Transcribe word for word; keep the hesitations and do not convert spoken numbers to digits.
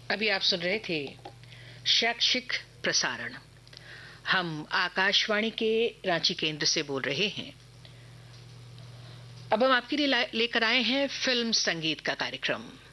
अभी आप सुन रहे थे शैक्षिक प्रसारण। हम आकाशवाणी के रांची केंद्र से बोल रहे हैं। अब हम आपके लिए लेकर आए हैं फिल्म संगीत का कार्यक्रम।